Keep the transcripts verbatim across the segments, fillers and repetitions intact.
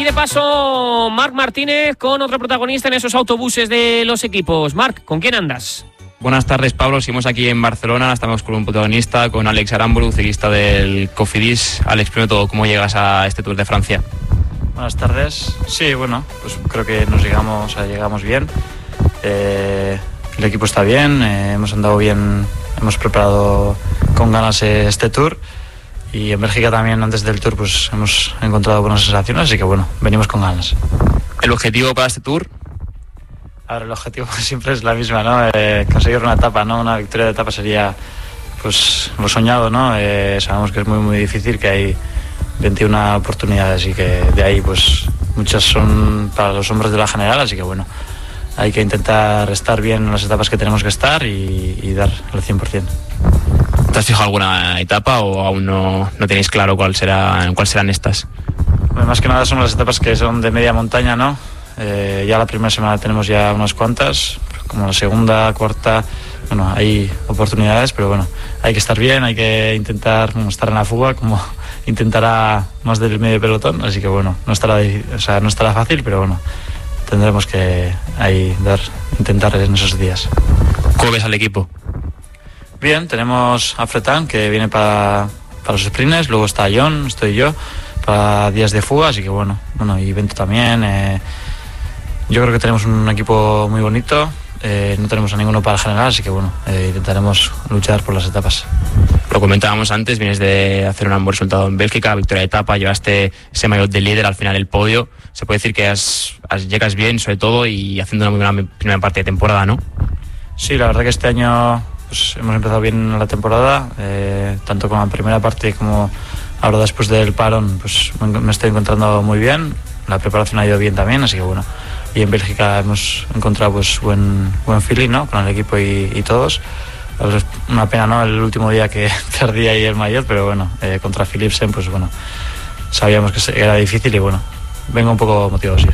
Y de paso, Marc Martínez con otro protagonista en esos autobuses de los equipos. Marc, ¿con quién andas? Buenas tardes, Pablo. Seguimos aquí en Barcelona. Estamos con un protagonista, con Alex Aramburu, ciclista del Cofidis. Alex, primero todo, ¿cómo llegas a este Tour de Francia? Buenas tardes. Sí, bueno, pues creo que nos llegamos, o sea, llegamos bien. Eh, el equipo está bien, eh, hemos andado bien, hemos preparado con ganas este Tour. Y en Bélgica también, antes del Tour, pues hemos encontrado buenas sensaciones, así que bueno, venimos con ganas. ¿El objetivo para este Tour? A ver, el objetivo siempre es la misma, ¿no? Eh, conseguir una etapa, ¿no? Una victoria de etapa sería, pues, lo soñado, ¿no? Eh, sabemos que es muy, muy difícil, que hay veintiuna oportunidades y que de ahí, pues, muchas son para los hombres de la general, así que bueno, hay que intentar estar bien en las etapas que tenemos que estar y, y dar el cien por ciento. ¿Te has fijado alguna etapa o aún no, no tenéis claro cuál será, cuál serán estas? Bueno, más que nada son las etapas que son de media montaña, ¿no? Eh, ya la primera semana tenemos ya unas cuantas, como la segunda, cuarta, bueno, hay oportunidades, pero bueno, hay que estar bien, hay que intentar bueno, estar en la fuga, como intentará más del medio pelotón, así que bueno, no estará, o sea, no estará fácil, pero bueno, tendremos que ahí dar, intentar en esos días. ¿Cómo ves al equipo? Bien, tenemos a Fretan, que viene para, para los sprints, luego está John, estoy yo, para días de fuga, así que bueno, bueno y Bento también. Eh, yo creo que tenemos un equipo muy bonito, eh, no tenemos a ninguno para el general, así que bueno, eh, intentaremos luchar por las etapas. Lo comentábamos antes, vienes de hacer un buen resultado en Bélgica, victoria de etapa, llevaste ese maillot de líder al final del podio. Se puede decir que has, has, llegas bien, sobre todo, y haciendo una muy buena primera parte de temporada, ¿no? Sí, la verdad que este año pues, hemos empezado bien la temporada, eh, tanto con la primera parte como ahora después del parón, pues me estoy encontrando muy bien. La preparación ha ido bien también, así que bueno. Y en Bélgica hemos encontrado pues buen buen feeling, ¿no? Con el equipo y, y todos. Una pena, ¿no? El último día que perdí ahí el maillot, pero bueno, eh, contra Philipsen, pues bueno, sabíamos que era difícil y bueno, vengo un poco motivado, sí.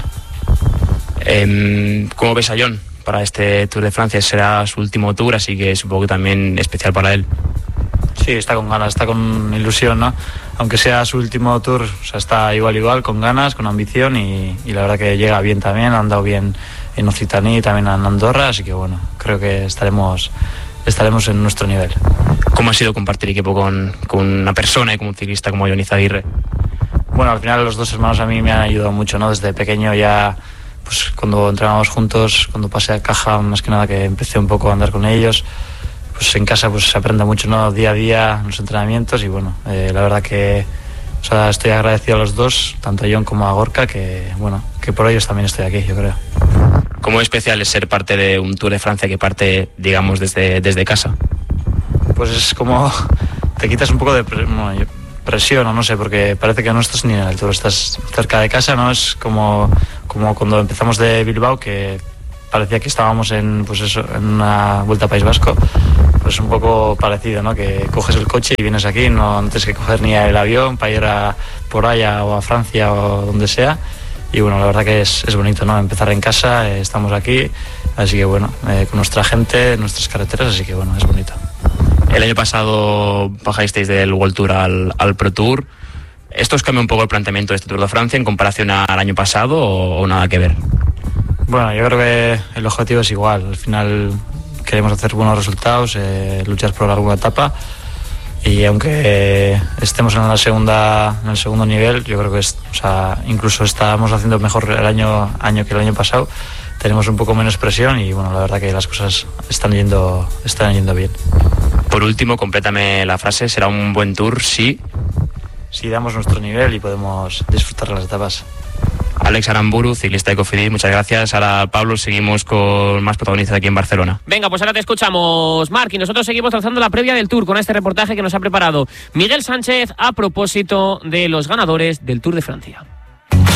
Eh, ¿Cómo ves a John para este Tour de Francia? Será su último Tour, así que supongo que también especial para él. Sí, está con ganas, está con ilusión, ¿no? Aunque sea su último Tour, o sea, está igual, igual, con ganas, con ambición y, y la verdad que llega bien también, ha andado bien en Occitanie y también en Andorra, así que bueno, creo que estaremos, estaremos en nuestro nivel. ¿Cómo ha sido compartir equipo con, con una persona y como un ciclista como John Izaguirre? Bueno, al final los dos hermanos a mí me han ayudado mucho, ¿no? Desde pequeño ya, pues cuando entrenábamos juntos, cuando pasé a Caja, más que nada que empecé un poco a andar con ellos, pues en casa pues se aprende mucho, ¿no? Día a día en los entrenamientos y bueno, eh, la verdad que o sea, estoy agradecido a los dos, tanto a John como a Gorka, que bueno, que por ellos también estoy aquí, yo creo. ¿Cómo especial es ser parte de un Tour de Francia que parte, digamos, desde, desde casa? Pues es como te quitas un poco de presión o no sé, porque parece que no estás ni en el Tour, estás cerca de casa, ¿no? Es como, como cuando empezamos de Bilbao, que parecía que estábamos en, pues eso, en una vuelta a País Vasco, pues un poco parecido, ¿no? Que coges el coche y vienes aquí, no tienes que coger ni el avión para ir a por allá o a Francia o donde sea. Y bueno, la verdad que es, es bonito, ¿no? Empezar en casa, eh, estamos aquí, así que bueno, eh, con nuestra gente, nuestras carreteras, así que bueno, es bonito. El año pasado bajasteis del World Tour al, al Pro Tour. ¿Esto os cambia un poco el planteamiento de este Tour de Francia en comparación al año pasado o, o nada que ver? Bueno, yo creo que el objetivo es igual. Al final queremos hacer buenos resultados, eh, luchar por alguna etapa y aunque eh, estemos en la segunda, en el segundo nivel, yo creo que es, o sea, incluso estábamos haciendo mejor el año, año que el año pasado. Tenemos un poco menos presión y bueno, la verdad que las cosas están yendo, están yendo bien. Por último, complétame la frase. ¿Será un buen Tour? Sí. Si damos nuestro nivel y podemos disfrutar las etapas. Alex Aramburu, ciclista de Cofidis, muchas gracias. Ahora, Pablo, seguimos con más protagonistas aquí en Barcelona. Venga, pues ahora te escuchamos, Marc, y nosotros seguimos trazando la previa del Tour con este reportaje que nos ha preparado Miguel Sánchez a propósito de los ganadores del Tour de Francia.